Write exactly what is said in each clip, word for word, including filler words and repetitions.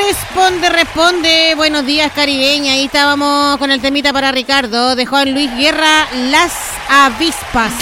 Responde, responde. Buenos días, caribeña. Ahí estábamos con el temita para Ricardo de Juan Luis Guerra, Las Avispas.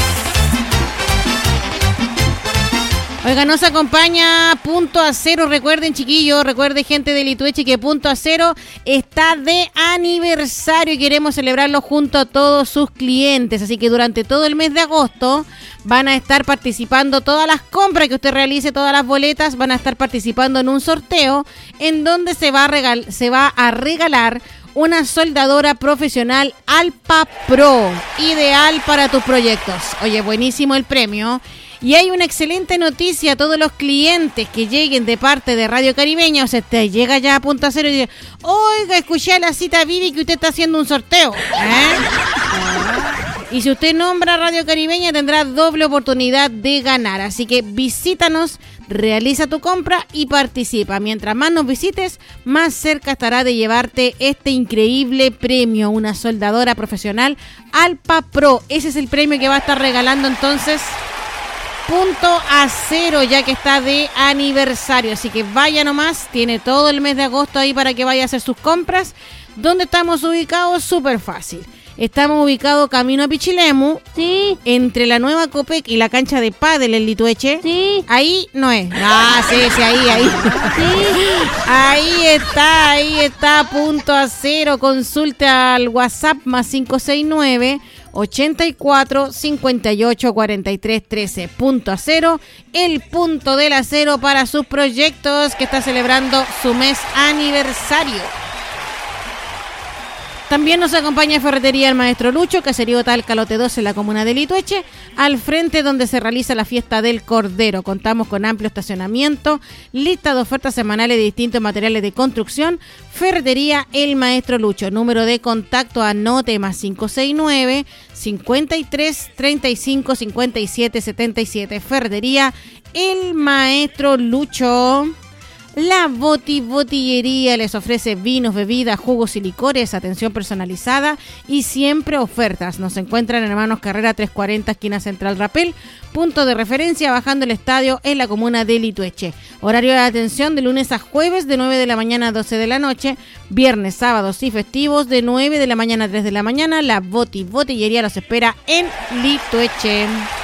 Oiga, nos acompaña Punto Acero. Recuerden, chiquillos, recuerden, gente de Litueche, que Punto Acero está de aniversario y queremos celebrarlo junto a todos sus clientes. Así que durante todo el mes de agosto van a estar participando, todas las compras que usted realice, todas las boletas, van a estar participando en un sorteo en donde se va a, regal- se va a regalar una soldadora profesional Alpa Pro, ideal para tus proyectos. Oye, buenísimo el premio. Y hay una excelente noticia a todos los clientes que lleguen de parte de Radio Caribeña. O sea, te llega ya a Punto Cero y dice: oiga, escuché a la cita Vivi que usted está haciendo un sorteo, ¿eh? Y si usted nombra Radio Caribeña, tendrá doble oportunidad de ganar. Así que visítanos, realiza tu compra y participa. Mientras más nos visites, más cerca estará de llevarte este increíble premio, una soldadora profesional Alpa Pro. Ese es el premio que va a estar regalando entonces Punto Acero, ya que está de aniversario. Así que vaya nomás, tiene todo el mes de agosto ahí para que vaya a hacer sus compras. ¿Dónde estamos ubicados? Súper fácil. Estamos ubicados camino a Pichilemu. Sí. Entre la nueva Copec y la cancha de pádel en Litueche. Sí. Ahí no es. Ah, sí, sí, ahí, ahí. Sí. Ahí está, ahí está Punto Acero. Consulte al WhatsApp más cinco seis nueve, ochenta y cuatro, cincuenta y ocho, cuarenta y tres, trece. Punto Acero, el punto del acero para sus proyectos, que está celebrando su mes aniversario. También nos acompaña Ferretería El Maestro Lucho, Caserío Talca Lote dos en la comuna de Litueche, al frente donde se realiza la fiesta del Cordero. Contamos con amplio estacionamiento, lista de ofertas semanales de distintos materiales de construcción. Ferretería El Maestro Lucho, número de contacto, anote más cinco seis nueve, cincuenta y tres, treinta y cinco, cincuenta y siete, setenta y siete. Ferretería El Maestro Lucho. La Boti Botillería les ofrece vinos, bebidas, jugos y licores, atención personalizada y siempre ofertas. Nos encuentran en Hermanos Carrera trescientos cuarenta, esquina Central Rapel, punto de referencia bajando el estadio en la comuna de Litueche. Horario de atención de lunes a jueves de nueve de la mañana a doce de la noche, viernes, sábados y festivos de nueve de la mañana a tres de la mañana. La Boti Botillería los espera en Litueche.